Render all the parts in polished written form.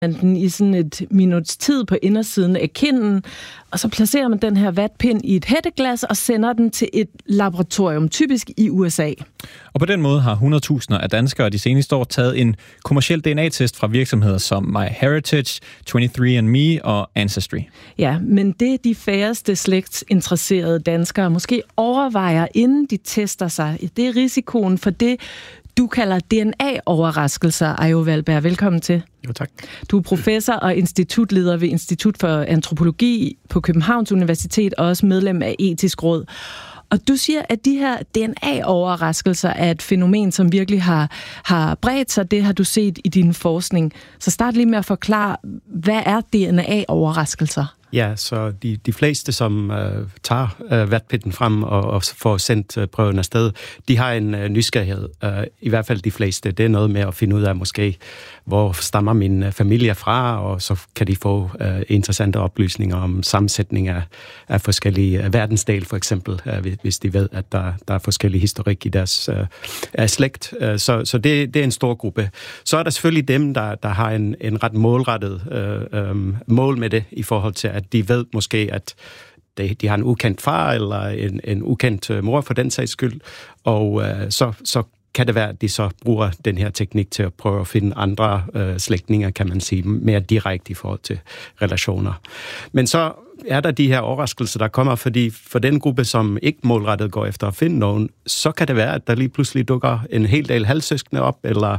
den i sådan et minuts tid på indersiden af kinden, og så placerer man den her vatpind i et hætteglas og sender den til et laboratorium, typisk i USA. Og på den måde har 100.000 af danskere de seneste år taget en kommerciel DNA-test fra virksomheder som MyHeritage, 23andMe og Ancestry. Ja, men det de færreste slægtsinteresserede danskere måske overvejer, inden de tester sig, det er risikoen for det, du kalder DNA-overraskelser. Ajo Valberg, velkommen til. Jo, tak. Du er professor og institutleder ved Institut for Antropologi på Københavns Universitet og også medlem af Etisk Råd. Og du siger, at de her DNA-overraskelser er et fænomen, som virkelig har bredt sig. Det har du set i din forskning. Så start lige med at forklare, hvad er DNA-overraskelser? Ja, så de fleste, som tager vatpinden frem og får sendt prøven afsted, de har en nysgerrighed. I hvert fald de fleste. Det er noget med at finde ud af måske, hvor stammer min familie fra, og så kan de få interessante oplysninger om sammensætning af forskellige verdensdele, for eksempel, hvis de ved, at der er forskellige historik i deres slægt. Så det er en stor gruppe. Så er der selvfølgelig dem, der har en ret målrettet mål med det, i forhold til, at de ved måske, at de har en ukendt far, eller en ukendt mor for den sags skyld, og så kan det være, at de så bruger den her teknik til at prøve at finde andre slægtninge, kan man sige, mere direkte i forhold til relationer. Men så er der de her overraskelser, der kommer, fordi for den gruppe, som ikke målrettet går efter at finde nogen, så kan det være, at der lige pludselig dukker en hel del halvsøskende op, eller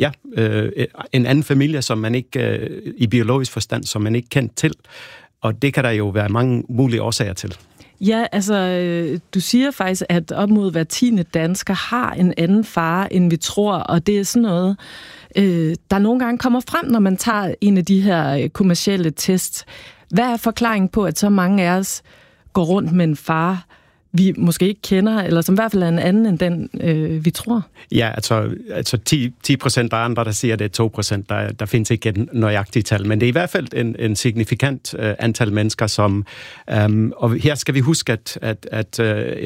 en anden familie, som man ikke i biologisk forstand, som man ikke kendt til. Og det kan der jo være mange mulige årsager til. Ja, altså, du siger faktisk, at op mod hver 10. dansker har en anden far, end vi tror, og det er sådan noget, der nogle gange kommer frem, når man tager en af de her kommercielle tests. Hvad er forklaringen på, at så mange af os går rundt med en far, vi måske ikke kender, eller som i hvert fald er en anden end den, vi tror? Ja, altså 10% der er andre, der siger, det er 2%. Der findes ikke en nøjagtig tal, men det er i hvert fald en signifikant antal mennesker, som... og her skal vi huske, at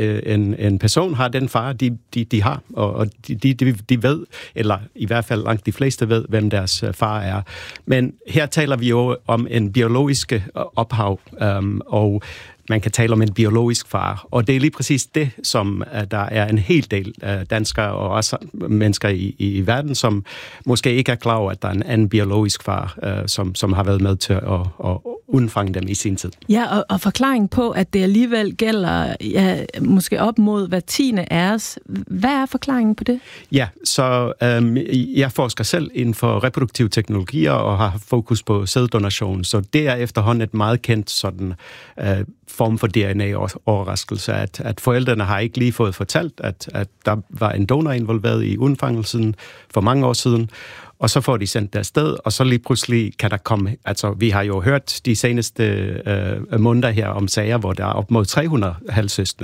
en person har den far, de har, og de ved, eller i hvert fald langt de fleste ved, hvem deres far er. Men her taler vi jo om en biologisk ophav, og man kan tale om en biologisk far, og det er lige præcis det, som der er en hel del danskere og også mennesker i verden, som måske ikke er klar over, at der er en anden biologisk far, som har været med til at undfange dem i sin tid. Ja, og forklaringen på, at det alligevel gælder måske op mod hver 10. af os. Hvad er forklaringen på det? Ja, så jeg forsker selv inden for reproduktive teknologier og har fokus på sæddonation, så det er efterhånden et meget kendt sådan form for DNA-overraskelse, at forældrene har ikke lige fået fortalt, at der var en donor involveret i undfangelsen for mange år siden, og så får de sendt det afsted, og så lige pludselig kan der komme... Altså, vi har jo hørt de seneste måneder her om sager, hvor der er op mod 300 halvsøskende.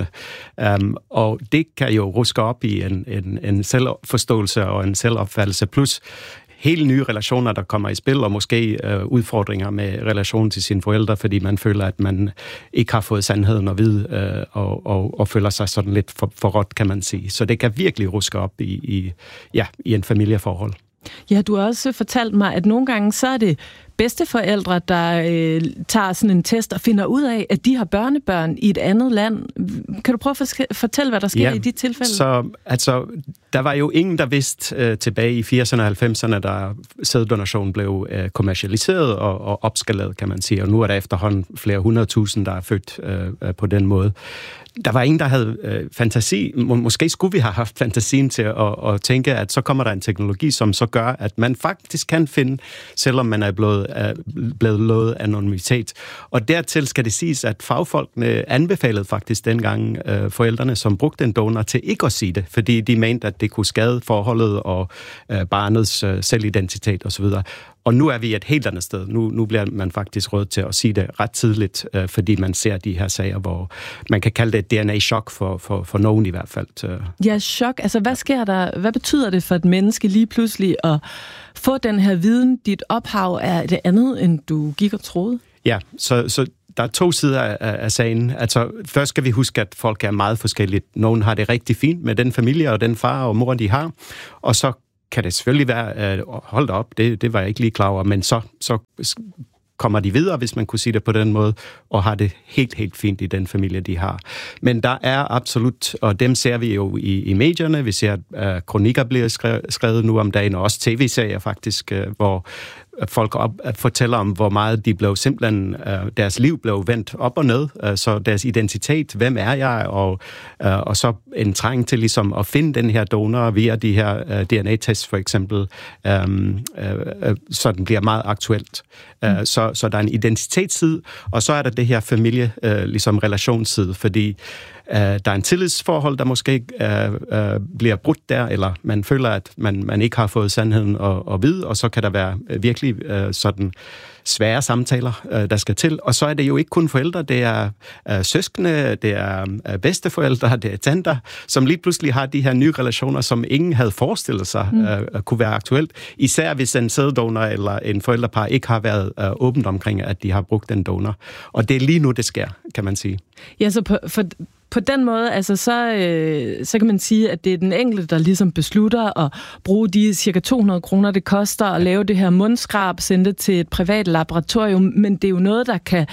Og det kan jo ruske op i en selvforståelse og en selvopfattelse, plus helt nye relationer, der kommer i spil, og måske udfordringer med relationen til sine forældre, fordi man føler, at man ikke har fået sandheden at vide, og føler sig sådan lidt forrådt, kan man sige. Så det kan virkelig ruske op i en familieforhold. Ja, du har også fortalt mig, at nogle gange så er det bedsteforældre, der tager sådan en test og finder ud af, at de har børnebørn i et andet land. Kan du prøve at fortælle, hvad der sker i de tilfælde? Så altså, der var jo ingen, der vidste tilbage i 80'erne og 90'erne, da sæddonation blev kommercialiseret og opskaleret, kan man sige. Og nu er der efterhånden flere 100.000, der er født på den måde. Der var ingen, der havde fantasi. Måske skulle vi have haft fantasien til at tænke, at så kommer der en teknologi, som så gør, at man faktisk kan finde, selvom man er blevet lovet anonymitet. Og dertil skal det siges, at fagfolkene anbefalede faktisk dengang forældrene, som brugte en donor, til ikke at sige det, fordi de mente, at det kunne skade forholdet og barnets selvidentitet osv. Og nu er vi et helt andet sted. Nu bliver man faktisk råd til at sige det ret tidligt, fordi man ser de her sager, hvor man kan kalde det et DNA-chok for nogen i hvert fald. Ja, chok. Altså, hvad sker der? Hvad betyder det for et menneske lige pludselig at få den her viden? Dit ophav er det andet, end du gik og troede? Ja, så der er to sider af sagen. Altså, først skal vi huske, at folk er meget forskellige. Nogen har det rigtig fint med den familie og den far og mor, de har, og så kan det selvfølgelig være, hold op, det var jeg ikke lige klar over, men så kommer de videre, hvis man kunne sige det på den måde, og har det helt fint i den familie, de har. Men der er absolut, og dem ser vi jo i medierne, vi ser, at kronikker bliver skrevet nu om dagen, og også tv-serier faktisk, hvor folk fortæller om, hvor meget de blev simpelthen, deres liv blev vendt op og ned, så deres identitet, hvem er jeg, og så en trang til ligesom at finde den her donor via de her DNA-tests for eksempel, så den bliver meget aktuelt. Så der er en identitetsside, og så er der det her familie, ligesom relationsside, fordi der er en tillidsforhold, der måske bliver brudt der, eller man føler, at man ikke har fået sandheden at vide, og så kan der være virkelig sådan svære samtaler, der skal til. Og så er det jo ikke kun forældre, det er søskende, det er bedsteforældre, det er tanter, som lige pludselig har de her nye relationer, som ingen havde forestillet sig kunne være aktuelt. Især hvis en sæddonor eller en forældrepar ikke har været åbent omkring, at de har brugt den donor. Og det er lige nu, det sker, kan man sige. Ja, så på den måde, altså så kan man sige, at det er den enkelte, der ligesom beslutter at bruge de cirka 200 kroner, det koster at lave det her mundskrab, sende det til et privat laboratorium, men det er jo noget, der kan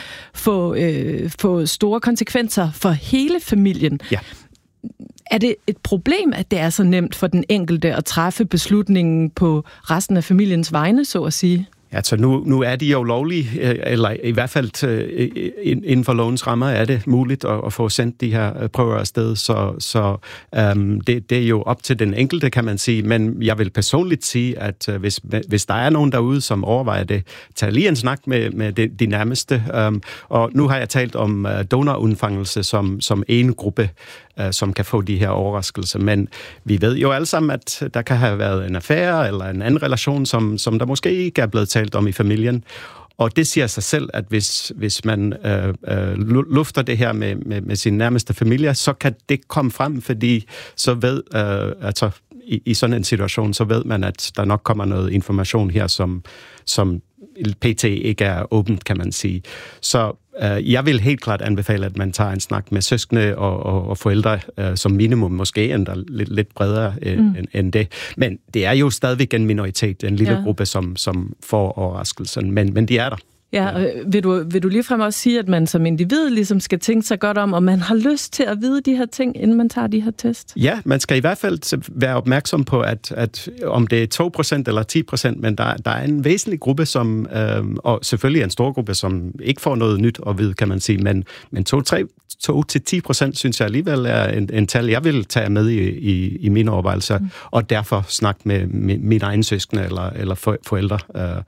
få store konsekvenser for hele familien. Ja. Er det et problem, at det er så nemt for den enkelte at træffe beslutningen på resten af familiens vegne, så at sige? Altså nu er de jo lovlige, eller i hvert fald inden for lovens rammer er det muligt at få sendt de her prøver afsted, så det er jo op til den enkelte, kan man sige, men jeg vil personligt sige, at hvis der er nogen derude, som overvejer det, tag lige en snak med de nærmeste, og nu har jeg talt om donorundfangelse som en gruppe, som kan få de her overraskelser. Men vi ved jo alle sammen, at der kan have været en affære eller en anden relation, som der måske ikke er blevet talt om i familien. Og det siger sig selv, at hvis man lufter det her med sin nærmeste familie, så kan det komme frem, fordi så ved, altså i sådan en situation, så ved man, at der nok kommer noget information her, som PT ikke er åbent, kan man sige. Så jeg vil helt klart anbefale, at man tager en snak med søskende og forældre som minimum, måske endda lidt bredere end det. Men det er jo stadigvæk en minoritet, en lille gruppe, som får overraskelsen, men de er der. Ja, og vil du ligefrem også sige, at man som individ ligesom skal tænke sig godt om man har lyst til at vide de her ting, inden man tager de her test? Ja, man skal i hvert fald være opmærksom på, at om det er 2% eller 10%, men der er en væsentlig gruppe, og selvfølgelig en stor gruppe, som ikke får noget nyt at vide, kan man sige, men 2-10% synes jeg alligevel er en tal, jeg vil tage med i mine overvejelser, og derfor snakke med mine egne søskende eller forældre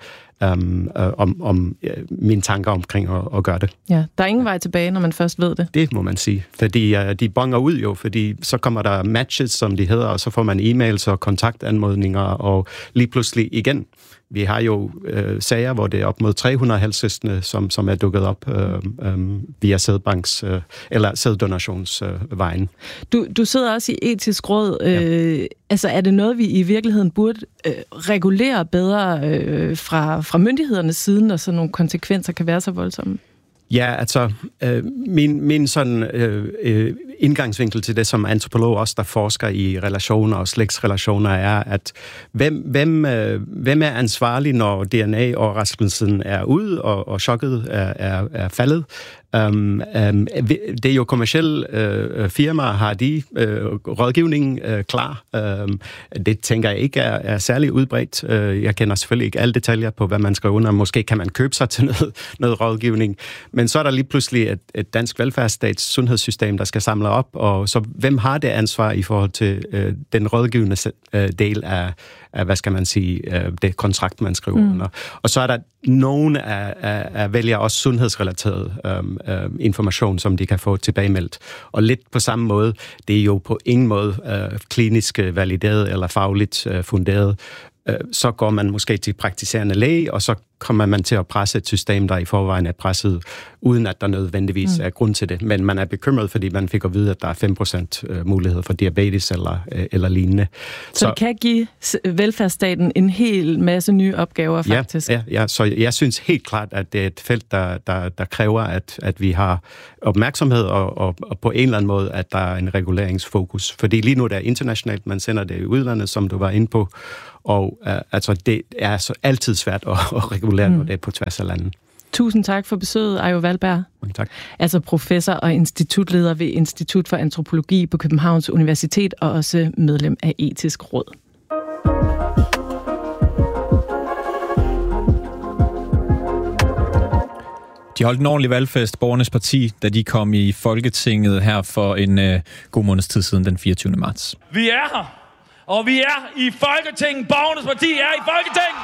om mine tanker omkring at gøre det. Ja, der er ingen vej tilbage, når man først ved det. Det må man sige, fordi de bonger ud jo, fordi så kommer der matches, som de hedder, og så får man e-mails og kontaktanmodninger, og lige pludselig igen. Vi har jo sager, hvor det er op mod 300 halvsøskende, som er dukket op via sædbanks eller sæddonationsvejen. Du sidder også i etisk råd. Altså er det noget, vi i virkeligheden burde regulere bedre fra myndighedernes side, når sådan nogle konsekvenser kan være så voldsomme? Ja, altså min sådan indgangsvinkel til det som antropolog også, der forsker i relationer og slægtsrelationer, er, at hvem er ansvarlig, når DNA-overraskelsen er ude, og chokket er faldet? Det er jo kommercielle firmaer, har de rådgivning klar. Det tænker jeg ikke er særlig udbredt. Jeg kender selvfølgelig ikke alle detaljer på, hvad man skal under. Måske kan man købe sig til noget rådgivning. Men så er der lige pludselig et dansk velfærdsstats sundhedssystem, der skal samle op. Og så hvem har det ansvar i forhold til den rådgivende del af hvad skal man sige, det kontrakt, man skriver under. Og så er der nogen af vælger også sundhedsrelateret information, som de kan få tilbagemeldt. Og lidt på samme måde, det er jo på ingen måde klinisk valideret eller fagligt funderet. Så går man måske til praktiserende læge, og så kommer man til at presse et system, der i forvejen er presset, uden at der nødvendigvis er grund til det. Men man er bekymret, fordi man fik at vide, at der er 5% mulighed for diabetes eller lignende. Så det kan give velfærdsstaten en hel masse nye opgaver, faktisk? Ja. Så jeg synes helt klart, at det er et felt, der kræver, at vi har opmærksomhed, og på en eller anden måde, at der er en reguleringsfokus. Fordi lige nu det er internationalt, man sender det i udlandet, som du var inde på, og altså det er så altid svært at regulere, når det er på tværs af landet. Tusind tak for besøget, Ayo Valberg. Tak. Altså professor og institutleder ved Institut for Antropologi på Københavns Universitet, og også medlem af Etisk Råd. De holdt en ordentlig valgfest, Borgernes Parti, da de kom i Folketinget her for en god måneds tid siden, den 24. marts. Vi er her, og vi er i Folketinget. Borgernes Parti er i Folketinget!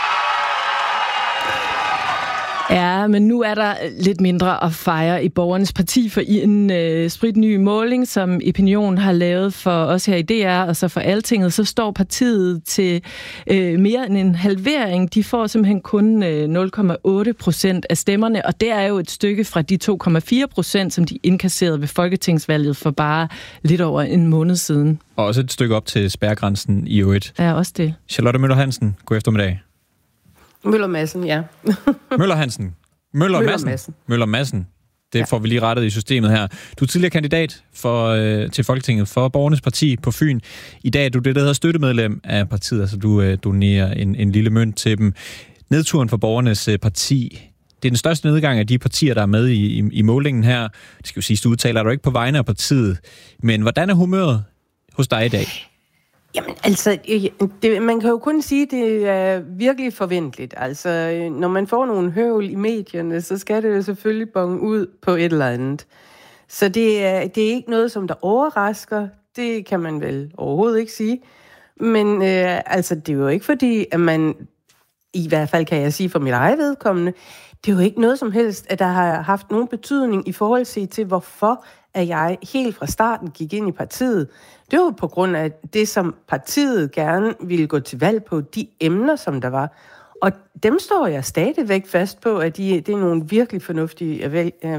Ja, men nu er der lidt mindre at fejre i Borgernes Parti, for i en spritny måling, som Opinion har lavet for os her i DR, og så for Altinget, så står partiet til mere end en halvering. De får simpelthen kun 0,8% af stemmerne, og det er jo et stykke fra de 2,4%, som de indkasserede ved folketingsvalget for bare lidt over en måned siden. Og også et stykke op til spærregrænsen i øvrigt. Ja, også det. Charlotte Møller Hansen, god eftermiddag. Møller Madsen, ja. Møller Hansen. Møller Madsen. Det får vi lige rettet i systemet her. Du er tidligere kandidat til Folketinget for Borgernes Parti på Fyn. I dag er du det, der hedder støttemedlem af partiet, altså du donerer en lille mønt til dem. Nedturen for Borgernes Parti, det er den største nedgang af de partier, der er med i målingen her. Det skal jo siges, du udtaler du ikke på vegne af partiet. Men hvordan er humøret hos dig i dag? Jamen, altså, man kan jo kun sige, at det er virkelig forventeligt. Altså, når man får nogle høvl i medierne, så skal det jo selvfølgelig bonge ud på et eller andet. Så det er ikke noget, som der overrasker. Det kan man vel overhovedet ikke sige. Men altså, det er jo ikke fordi, at man, i hvert fald kan jeg sige for mit eget vedkommende, det er jo ikke noget som helst, at der har haft nogen betydning i forhold til, hvorfor at jeg helt fra starten gik ind i partiet. Det var på grund af det, som partiet gerne ville gå til valg på, de emner, som der var. Og dem står jeg stadigvæk fast på, at det er nogle virkelig fornuftige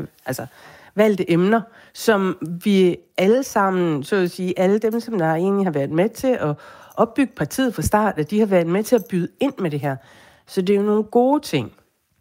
valgte emner, som vi alle sammen, så at sige, alle dem, som der egentlig har været med til at opbygge partiet fra start, at de har været med til at byde ind med det her. Så det er jo nogle gode ting.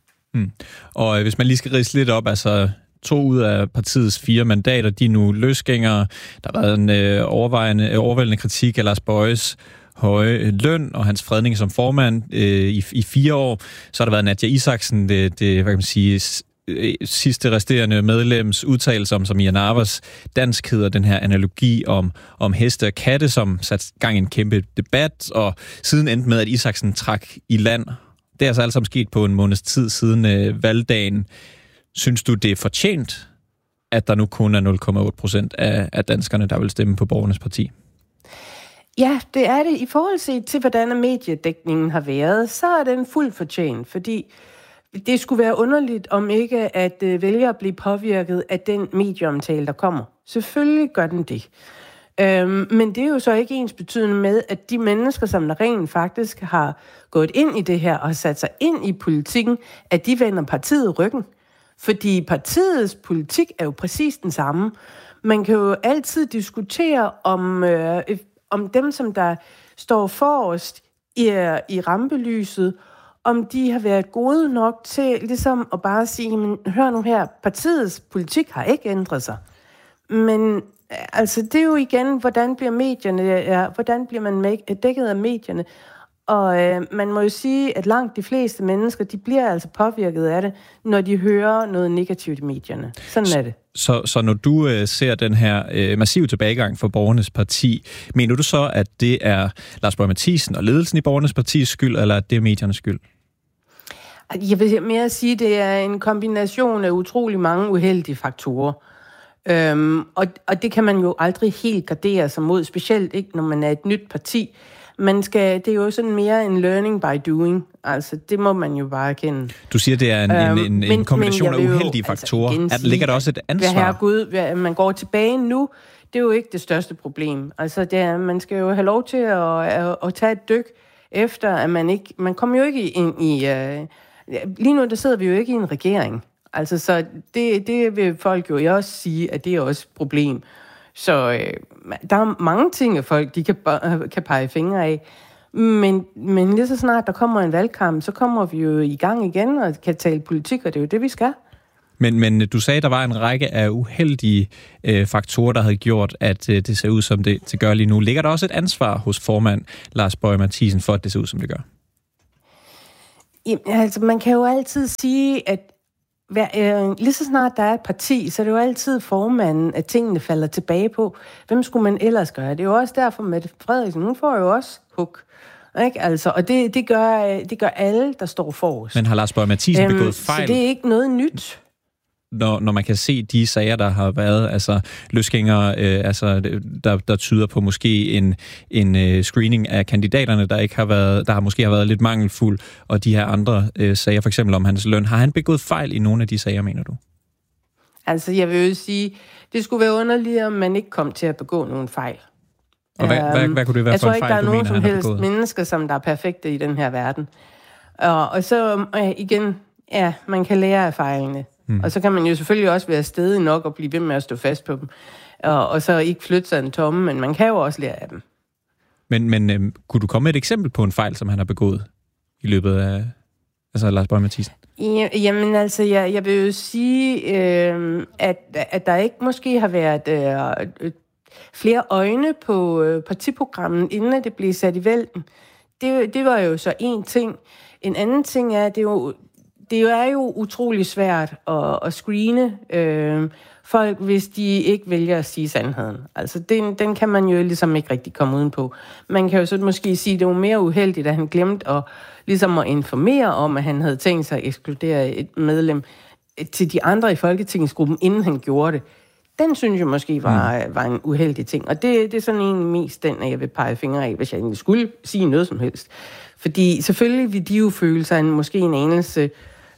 Og hvis man lige skal ridse lidt op, altså 2 ud af partiets 4 mandater, de er nu løsgængere. Der har været en overvældende kritik af Lars Bojes høje løn og hans fredning som formand i 4 år. Så har der været Nadja Isaksen, det hvad kan man sige, sidste resterende medlems udtalelse om Samir Nawaz danskhed og den her analogi om heste og katte, som satte gang i en kæmpe debat, og siden endte med, at Isaksen trak i land. Det er altså alt sammen sket på en måneds tid siden valgdagen. Synes du, det er fortjent, at der nu kun er 0,8% af danskerne, der vil stemme på Borgernes Parti? Ja, det er det. I forhold til, hvordan mediedækningen har været, så er den fuldt fortjent, fordi det skulle være underligt, om ikke at vælgere blive påvirket af den medieomtale, der kommer. Selvfølgelig gør den det. Men det er jo så ikke ens betydende med, at de mennesker, som der rent faktisk har gået ind i det her og sat sig ind i politikken, at de vender partiet ryggen. Fordi partiets politik er jo præcis den samme. Man kan jo altid diskutere om dem, som der står forrest i rampelyset, om de har været gode nok til ligesom at bare sige, men hør nu her, partiets politik har ikke ændret sig. Men altså, det er jo igen, hvordan bliver man dækket af medierne? Og man må jo sige, at langt de fleste mennesker, de bliver altså påvirket af det, når de hører noget negativt i medierne. Sådan er det. Så når du ser den her massive tilbagegang for Borgernes Parti, mener du så, at det er Lars Boje Mathiesen og ledelsen i Borgernes Partis skyld, eller er det mediernes skyld? Jeg vil mere sige, at det er en kombination af utrolig mange uheldige faktorer. Og det kan man jo aldrig helt gardere sig mod, specielt ikke, når man er et nyt parti. Det er jo sådan mere en learning by doing. Altså, det må man jo bare erkende. Du siger, det er en kombination af uheldige faktorer. Altså, ligger der også et ansvar? Herregud, man går tilbage nu, det er jo ikke det største problem. Altså, man skal jo have lov til at tage et dyk efter, at man kommer jo ikke ind Lige nu, der sidder vi jo ikke i en regering. Altså, så det vil folk jo også sige, at det er også et problem. Så der er mange ting, at folk de kan pege fingre af. Men lige så snart der kommer en valgkamp, så kommer vi jo i gang igen og kan tale politik, og det er jo det, vi skal. Men du sagde, at der var en række af uheldige faktorer, der havde gjort, at det ser ud, som det gør lige nu. Ligger der også et ansvar hos formand Lars Boje Mathiesen for, at det ser ud, som det gør? Jamen, altså, man kan jo altid sige, at lige så snart der er et parti, så er det jo altid formanden, at tingene falder tilbage på. Hvem skulle man ellers gøre? Det er jo også derfor, Mette Frederiksen, hun får jo også hug. Ikke? Altså, og det gør alle, der står forrest. Men har Lars Boje Mathiesen begået fejl? Så det er ikke noget nyt. Når man kan se de sager, der har været, altså løsgængere, der tyder på måske en screening af kandidaterne, der måske har været lidt mangelfuld, og de her andre sager, for eksempel om hans løn. Har han begået fejl i nogle af de sager, mener du? Altså, jeg vil jo sige, det skulle være underligt, om man ikke kom til at begå nogen fejl. Og hvad kunne det være for en fejl, du mener, han har begået? Jeg tror ikke, der er nogen som helst mennesker, som der er perfekte i den her verden. Og så igen, ja, man kan lære af fejlene. Og så kan man jo selvfølgelig også være stedig nok og blive ved med at stå fast på dem. Og så ikke flytte sig en tomme, men man kan jo også lære af dem. Men kunne du komme med et eksempel på en fejl, som han har begået i løbet af Lars Boje Mathiesen? Jamen altså, jeg vil jo sige, at der ikke måske har været flere øjne på partiprogrammet, inden det blev sat i vælten. Det var jo så en ting. En anden ting er, at det er jo utrolig svært at screene folk, hvis de ikke vælger at sige sandheden. Altså, den kan man jo ligesom ikke rigtig komme udenpå. Man kan jo så måske sige, at det var mere uheldigt, at han glemte at informere om, at han havde tænkt sig at ekskludere et medlem til de andre i Folketingsgruppen, inden han gjorde det. Den synes jeg måske var en uheldig ting. Og det er sådan en mest den, at jeg vil pege fingre af, hvis jeg egentlig skulle sige noget som helst. Fordi selvfølgelig vil de jo føle sig måske en anelse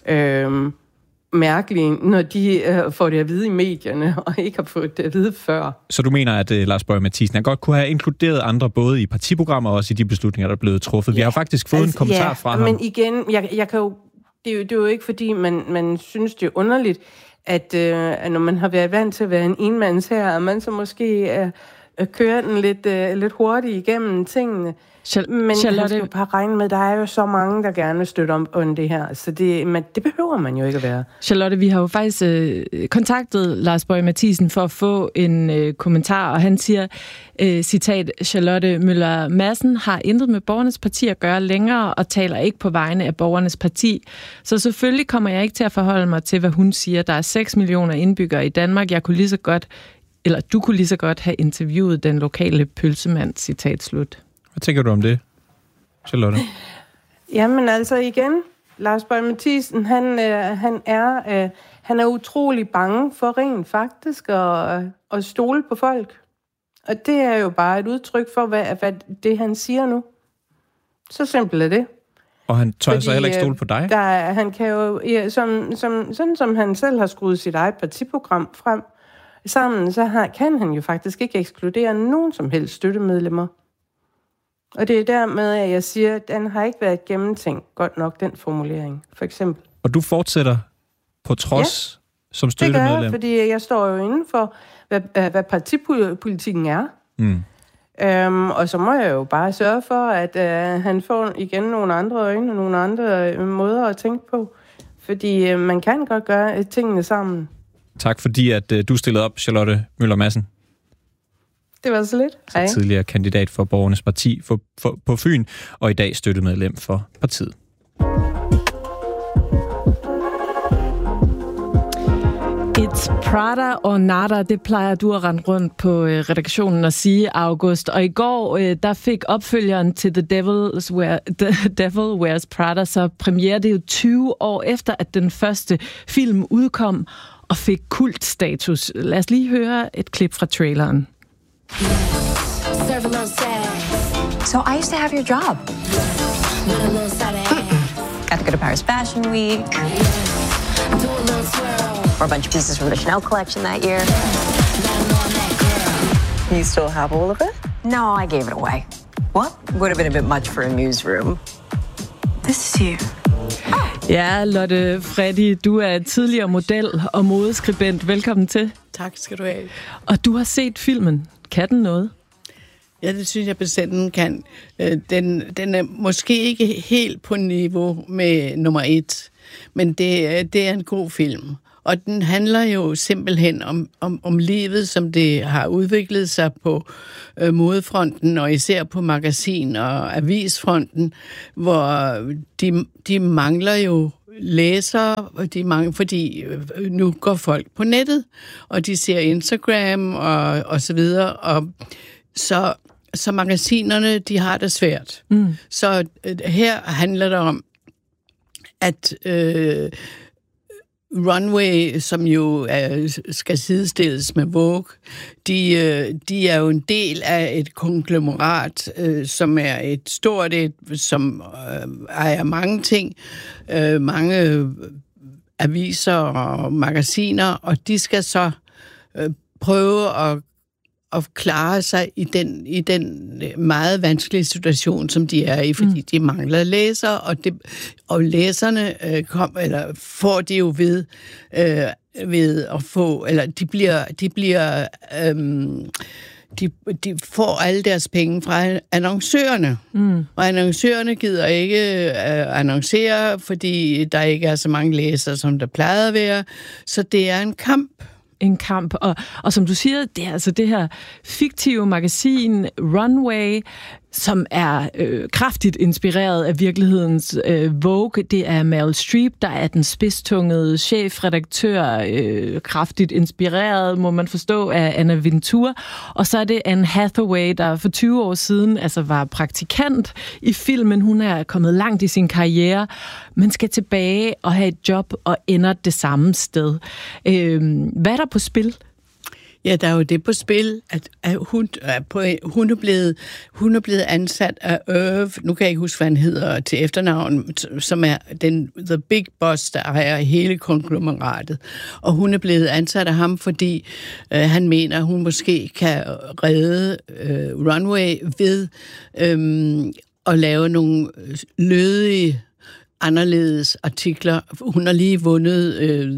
mærkelige, når de får det at vide i medierne, og ikke har fået det at vide før. Så du mener, at Lars Boje Mathiesen godt kunne have inkluderet andre, både i partiprogrammer og også i de beslutninger, der er blevet truffet? Ja, vi har faktisk fået en kommentar fra ham. Men igen, jeg kan jo, det er jo ikke, fordi man synes, det er underligt, at når man har været vant til at være en enmands her, at man så måske kører den lidt hurtigt igennem tingene. Men jeg skal jo bare regne med, der er jo så mange, der gerne støtter om det her. Så det behøver man jo ikke at være. Charlotte, vi har jo faktisk kontaktet Lars Boje Mathiesen for at få en kommentar, og han siger, citat, Charlotte Møller Madsen har intet med Borgernes Parti at gøre længere, og taler ikke på vegne af Borgernes Parti. Så selvfølgelig kommer jeg ikke til at forholde mig til, hvad hun siger. Der er 6 millioner indbyggere i Danmark. Du kunne lige så godt have interviewet den lokale pølsemand, citat slut. Hvad tænker du om det, Charlotte? Jamen altså igen, Lars Boje Mathiesen, han er utrolig bange for rent faktisk at stole på folk. Og det er jo bare et udtryk for, hvad det han siger nu. Så simpelt er det. Og han tør så heller ikke stole på dig? Han kan jo, sådan som han selv har skruet sit eget partiprogram frem sammen, så kan han jo faktisk ikke ekskludere nogen som helst støttemedlemmer. Og det er dermed, at jeg siger, at den har ikke været gennemtænkt godt nok, den formulering, for eksempel. Og du fortsætter på trods som støttemedlem? Det gør jeg, fordi jeg står jo inden for, hvad partipolitikken er. Og så må jeg jo bare sørge for, at han får igen nogle andre øjne og nogle andre måder at tænke på. Fordi man kan godt gøre tingene sammen. Tak fordi, at du stillede op, Charlotte Møller Madsen. Det var så lidt. Hej. Tidligere kandidat for Borgernes Parti på Fyn, og i dag støttemedlem for partiet. It's Prada or nada, det plejer du at rende rundt på redaktionen og sige, August. Og i går, der fik opfølgeren til The Devil Wears Prada så premiere. Det er jo 20 år efter, at den første film udkom og fik kultstatus. Lad os lige høre et klip fra traileren. So I used to have your job. Got to go to Paris Fashion Week. Or a bunch of pieces from the Chanel collection that year. You still have all of it? No, I gave it away. What? Would have been a bit much for a newsroom. This is you. Ja, Lotte Freddie, du er tidligere model og modeskribent. Velkommen til. Tak skal du have. Og du har set filmen. Kan den noget? Ja, det synes jeg bestemt, den kan. Den er måske ikke helt på niveau med nummer 1, men det er en god film. Og den handler jo simpelthen om livet, som det har udviklet sig på modefronten, og især på magasin- og avisfronten, hvor de mangler jo læsere, fordi nu går folk på nettet, og de ser Instagram og så videre, og så magasinerne, de har det svært. Så her handler det om, at Runway, som jo skal sidestilles med Vogue, de er jo en del af et konglomerat, som er et stort som ejer mange ting, mange aviser og magasiner, og de skal så prøve at klare sig i den meget vanskelige situation, som de er i, fordi de mangler læsere, og læserne får de jo ved at få, eller de får alle deres penge fra annoncørerne. Og annoncørerne gider ikke annoncere, fordi der ikke er så mange læsere, som der plejede at være. Så det er en kamp. En kamp. Og som du siger, det er altså det her fiktive magasin Runway, som er kraftigt inspireret af virkelighedens Vogue. Det er Meryl Streep, der er den spidstungede chefredaktør, kraftigt inspireret, må man forstå, af Anna Wintour. Og så er det Anne Hathaway, der for 20 år siden var praktikant i filmen. Hun er kommet langt i sin karriere, men skal tilbage og have et job og ender det samme sted. Hvad er der på spil? Ja, der er jo det på spil, at hun er blevet ansat af Irv, nu kan jeg ikke huske, hvad han hedder til efternavn, som er the big boss, der ejer hele konglomeratet. Og hun er blevet ansat af ham, fordi han mener, at hun måske kan redde Runway ved at lave nogle lødige anderledes artikler. Hun har lige vundet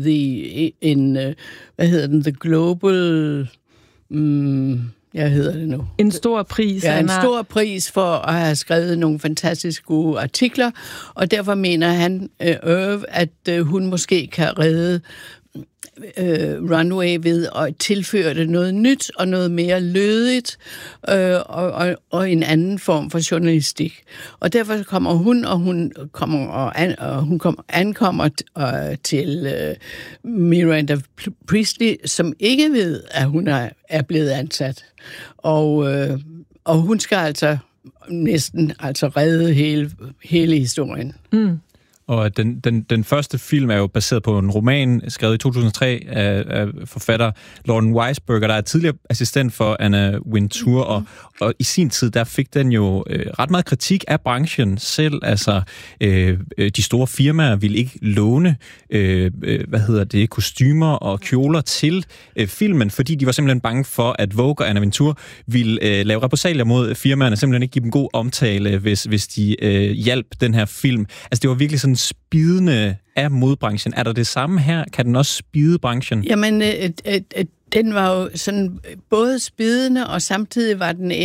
The Global... jeg hedder det nu. En stor pris. Ja, en stor pris for at have skrevet nogle fantastisk gode artikler, og derfor mener han, Irv, at hun måske kan redde Runway ved at tilføre det noget nyt og noget mere lødigt og en anden form for journalistik. Og derfor kommer hun ankommer til Miranda Priestly, som ikke ved, at hun er blevet ansat. Og hun skal altså næsten redde hele historien. Og den første film er jo baseret på en roman, skrevet i 2003 af forfatter Lauren Weisberger, der er tidligere assistent for Anna Wintour, og i sin tid, der fik den jo ret meget kritik af branchen selv. Altså, de store firmaer ville ikke låne, kostymer og kjoler til filmen, fordi de var simpelthen bange for, at Vogue og Anna Wintour ville lave repressalier mod firmaerne, simpelthen ikke give dem god omtale, hvis de hjalp den her film. Altså, det var virkelig sådan spidende af modbranchen. Er der det samme her? Kan den også spide branchen? Jamen, den var jo sådan både spidende, og samtidig var den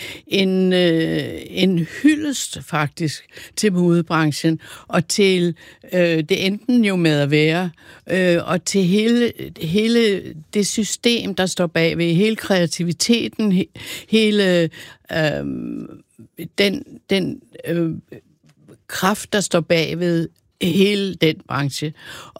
en hyldest faktisk til modebranchen, og til det enten jo med at være, og til hele det system, der står bagved, hele kreativiteten, hele den kraft, der står bagved hele den branche.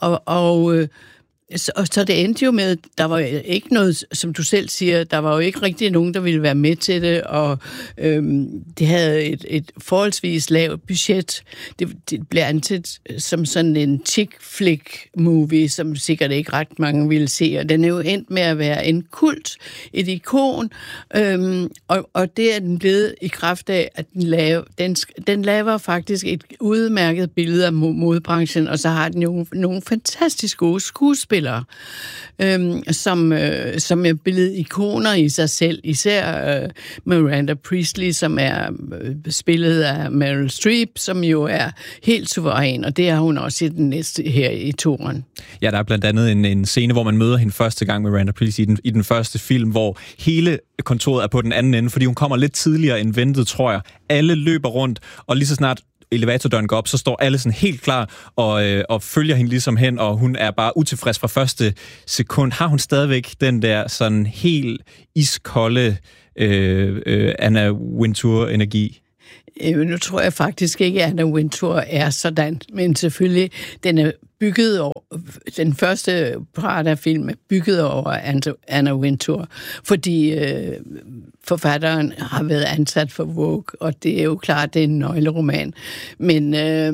Så det endte jo med, der var ikke noget, som du selv siger, der var jo ikke rigtig nogen, der ville være med til det, og det havde et forholdsvis lavt budget. Det blev anset som sådan en chick flick movie, som sikkert ikke ret mange ville se, og den er jo endt med at være en kult, et ikon, og det er den blevet i kraft af, at den laver faktisk et udmærket billede af modebranchen, og så har den jo nogle fantastisk gode skuespillere, skuespillere, som er blevet ikoner i sig selv. Især Miranda Priestly, som er spillet af Meryl Streep, som jo er helt suveræn, og det er hun også i den næste her i toren. Ja, der er blandt andet en scene, hvor man møder hende første gang med Miranda Priestly i den første film, hvor hele kontoret er på den anden ende, fordi hun kommer lidt tidligere end ventet, tror jeg. Alle løber rundt, og lige så snart elevatordøren går op, så står alle sådan helt klar og følger hende ligesom hen, og hun er bare utilfreds fra første sekund. Har hun stadigvæk den der sådan helt iskolde Anna Wintour-energi? Nu tror jeg faktisk ikke, at Anna Wintour er sådan, men selvfølgelig, den er bygget over, den første Prada-film er bygget over Anna Wintour, fordi forfatteren har været ansat for Vogue, og det er jo klart, det er en nøgleroman. Men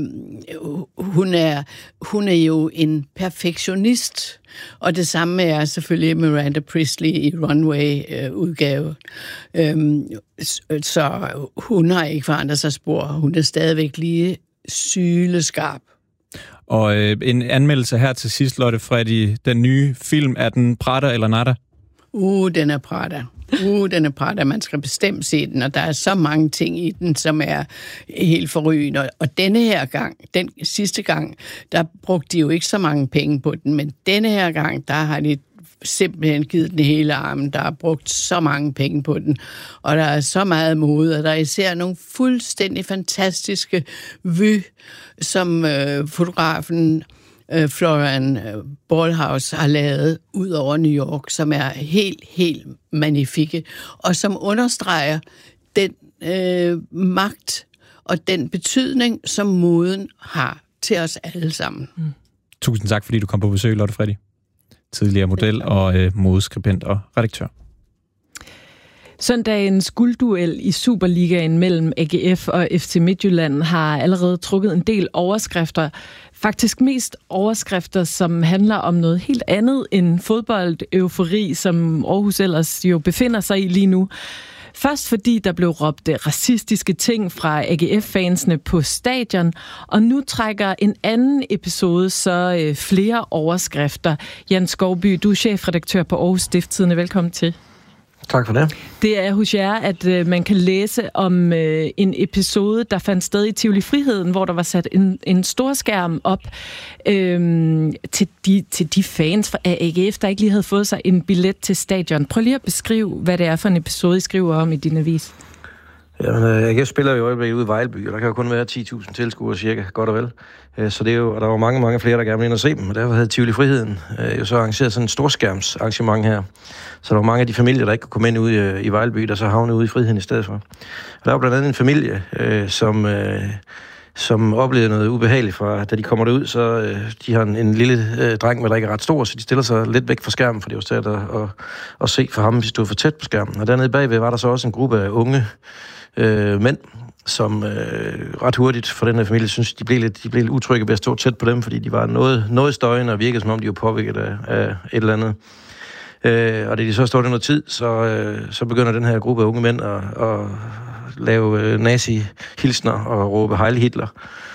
hun er jo en perfektionist, og det samme er selvfølgelig Miranda Priestly i Runway-udgave. Så hun har ikke forandret sig spor. Hun er stadigvæk lige syleskarp. Og en anmeldelse her til sidst, Lotte Freddie. Den nye film, er den Prada eller Nada? Den er Prada. Den er Prada. Man skal bestemt se den, og der er så mange ting i den, som er helt forrygende. Og denne her gang, den sidste gang, der brugte de jo ikke så mange penge på den, men denne her gang, der har de simpelthen givet den hele armen. Der er brugt så mange penge på den, og der er så meget mode, og der er især nogle fuldstændig fantastiske vy, som fotografen Florian Ballhaus har lavet ud over New York, som er helt magnifikke, og som understreger den magt og den betydning, som moden har til os alle sammen. Tusind tak, fordi du kom på besøg, Lotte Freddie. Tidligere model og modeskribent og redaktør. Søndagens guldduel i Superligaen mellem AGF og FC Midtjylland har allerede trukket en del overskrifter. Faktisk mest overskrifter, som handler om noget helt andet end fodbold-eufori, som Aarhus ellers jo befinder sig i lige nu. Først fordi der blev råbt racistiske ting fra AGF-fansene på stadion, og nu trækker en anden episode så flere overskrifter. Jan Skovby, du er chefredaktør på Aarhus Stiftstidende. Velkommen til. Tak for det. Det er hos jer, at man kan læse om en episode, der fandt sted i Tivoli Friheden, hvor der var sat en stor skærm op til de fans af AGF, der ikke lige havde fået sig en billet til stadion. Prøv lige at beskrive, hvad det er for en episode, I skriver om i din avis. Jamen, AGF spiller jo i øjeblikket ude i Vejlby, og der kan jo kun være 10.000 tilskuere cirka, godt og vel. Så det er jo, og der var mange flere, der gerne ville ind og se dem, og derfor havde Tivoli Friheden jo så arrangeret sådan en storskærmsarrangement her. Så der var mange af de familier, der ikke kunne komme ind ude i Vejlby, der så havnede ude i Friheden i stedet for. Og der var blandt andet en familie, som oplevede noget ubehageligt fra, da de kommer derud, så de har en lille dreng, men der ikke er ret stor, så de stiller sig lidt væk fra skærmen, for det var svært at se for ham, hvis de stod for tæt på skærmen. Og dernede bagved var der så også en gruppe af unge mænd, som ret hurtigt for den her familie synes, de blev lidt utrygge ved at stå tæt på dem, fordi de var noget støjende og virkede, som om de var påvirket af et eller andet. Og da de så står der noget tid, så begynder den her gruppe af unge mænd at lave nazi-hilsner og råbe Heil Hitler.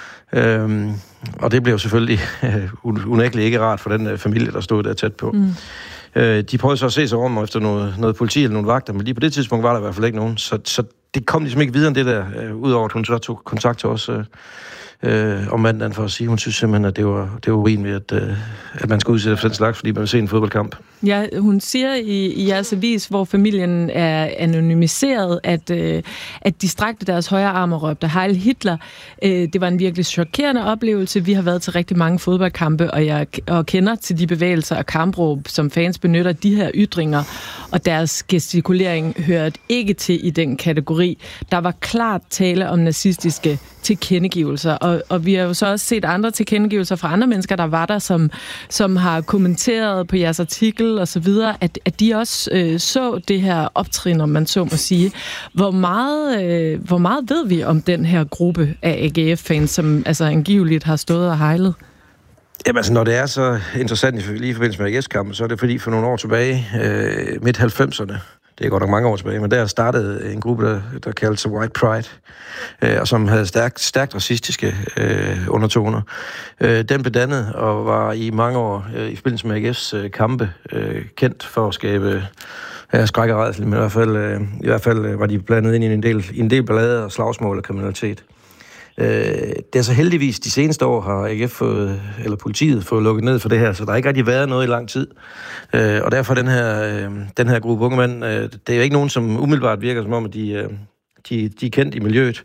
Og det blev selvfølgelig unægteligt ikke rart for den familie, der stod der tæt på. De prøvede så at se sig om efter noget politi eller nogle vagter, men lige på det tidspunkt var der i hvert fald ikke nogen. Så det kom ligesom ikke videre end det der, udover at hun så tog kontakt til os om mandagen for at sige, hun synes simpelthen, at det var urimeligt, at man skal udsætte for den slags, fordi man vil se en fodboldkamp. Ja, hun siger i jeres avis, hvor familien er anonymiseret, at de strakte deres højre arm og råbte Heil Hitler. Det var en virkelig chokerende oplevelse. Vi har været til rigtig mange fodboldkampe, og jeg kender til de bevægelser og kampråb, som fans benytter de her ytringer, og deres gestikulering hørte ikke til i den kategori. Der var klart tale om nazistiske tilkendegivelser, og vi har jo så også set andre tilkendegivelser fra andre mennesker, der var der, som har kommenteret på jeres artikel og så videre, at de også så det her optrin, om man så må sige. Hvor meget ved vi om den her gruppe af AGF-fans, som altså angiveligt har stået og hejlet? Jamen altså, når det er så interessant lige i forbindelse med AGF-kampen, så er det fordi for nogle år tilbage, midt 90'erne, det er godt nok mange år tilbage, men der startede en gruppe, der kaldte sig White Pride, og som havde stærkt racistiske undertoner. Den blev dannet og var i mange år i forbindelse med AGF's kampe kendt for at skabe skræk og rædsel, men i hvert fald var de blandet ind i en del ballade og slagsmål og kriminalitet. Det er så heldigvis de seneste år har AGF politiet fået lukket ned for det her, så der har ikke rigtig været noget i lang tid. Og derfor den her gruppe unge mænd, det er jo ikke nogen, som umiddelbart virker som om, at de er kendt i miljøet.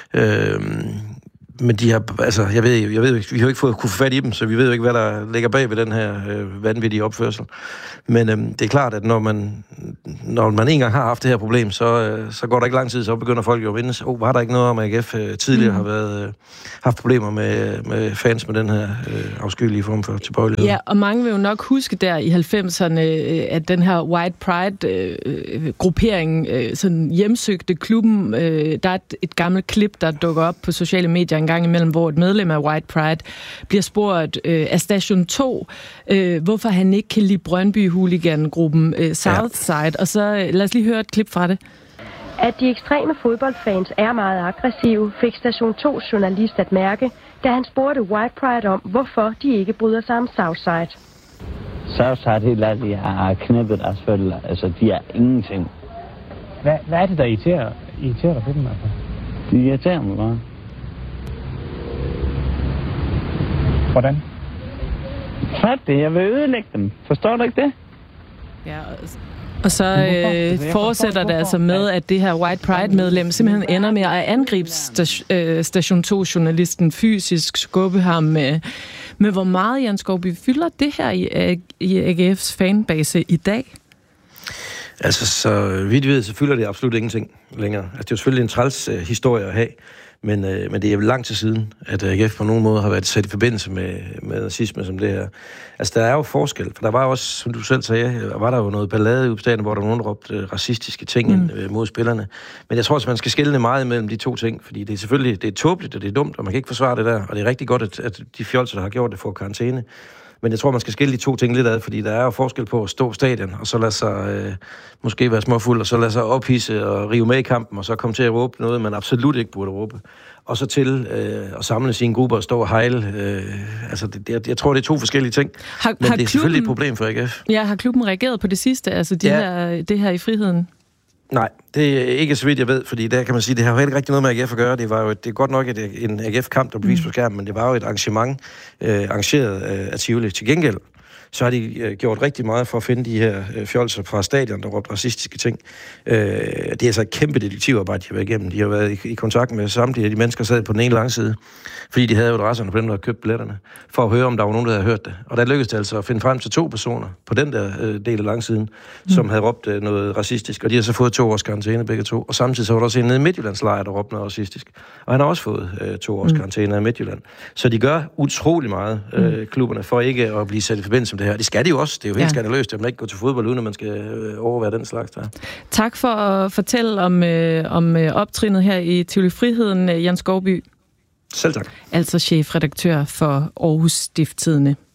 Men de har, altså, jeg ved ikke, vi har jo ikke kunne få fat i dem, så vi ved jo ikke, hvad der ligger bag ved den her vanvittige opførsel. Men det er klart, at når man en gang har haft det her problem, så går der ikke lang tid, så begynder folk jo at mindes, var der ikke noget om, at AGF tidligere har haft problemer med fans med den her afskyelige form for tilbøjelighed. Ja, og mange vil jo nok huske der i 90'erne, at den her White Pride-gruppering sådan hjemsøgte klubben. Der er et gammelt klip, der dukker op på sociale medier en gang imellem, hvor et medlem af White Pride bliver spurgt af Station 2, hvorfor han ikke kan lide Brøndby-hooligan-gruppen Southside. Ja. Og så lad os lige høre et klip fra det. At de ekstreme fodboldfans er meget aggressive, fik Station 2 journalist at mærke, da han spurgte White Pride om, hvorfor de ikke bryder sig om Southside. Southside helt ærligt har knippet deres følger. Altså, de er ingenting. Hvad er det, der irriterer dig på dem, altså? De irriterer mig bare. Hvordan? Fat det, jeg vil ødelægge dem. Forstår du ikke det? Ja, og så fortsætter det altså med, at det her White Pride-medlem simpelthen ender med at angribe Station 2-journalisten fysisk, skubbe ham med hvor meget, Jan Skovby, fylder det her i AGF's fanbase i dag? Altså, så vidt ved, så fylder det absolut ingenting længere. Altså, det er jo selvfølgelig en træls historie at have, men det er jo lang tid siden, at AGF på nogen måde har været sat i forbindelse med nazisme som det her. Altså, der er jo forskel, for der var også, som du selv sagde, var der jo noget ballade i staden, hvor der var nogen, der råbte racistiske ting mod spillerne. Men jeg tror også, man skal skelne meget mellem de to ting, fordi det er selvfølgelig det er tåbeligt, og det er dumt, og man kan ikke forsvare det der, og det er rigtig godt, at de fjolser, der har gjort det, får karantæne. Men jeg tror, man skal skille de to ting lidt ad, fordi der er jo forskel på at stå stadion, og så lade sig måske være småfuld, og så lade sig ophidse og rive med i kampen, og så komme til at råbe noget, man absolut ikke burde råbe. Og så til at samle sine grupper og stå og hejle. Altså, jeg tror, det er to forskellige ting. Men det er selvfølgelig et problem for AGF. Ja, har klubben reageret på det sidste, altså det her i friheden? Nej, det er ikke så vidt, jeg ved, fordi der kan man sige, det har jo ikke rigtig noget med AGF at gøre. Det er godt nok en AGF-kamp, der blev vist på skærmen, men det var jo et arrangement arrangeret af Tivoli. Til gengæld, så har de gjort rigtig meget for at finde de her fjolser fra stadion, der råbte racistiske ting. Det er altså et kæmpe detektivarbejde, de har været igennem. De har været i kontakt med samtlige af de mennesker, der sad på den ene langside, fordi de havde jo adresserne på dem, der havde købt billetterne, for at høre, om der var nogen, der havde hørt det. Og der lykkedes det altså at finde frem til 2 personer på den der del af langsiden, som havde råbt noget racistisk, og de har så fået 2 års karantæne begge to. Og samtidig så var der også en nede i Midtjyllands lejr, der råbte noget racistisk. Og han har også fået 2 års karantæne af Midtjylland. Så de gør utrolig meget, klubberne, for ikke at blive sat i forbindelse med det her. Det skal de jo også. Det er jo helt skandaløst, at man ikke går til fodbold, uden at man skal overvære den slags der. Tak for at fortælle om optrinnet her i Tivoli Friheden, Jan Skovby. Selv tak. Altså chefredaktør for Aarhus Stiftstidende.